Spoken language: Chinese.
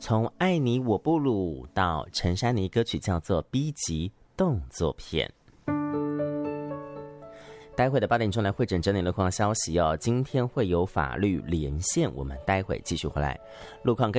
从爱你我不鲁到陈珊妮歌曲叫做 B 级动作片。待会的8点钟来会诊整理路况消息哦，今天会有法律连线，我们待会继续回来。路况跟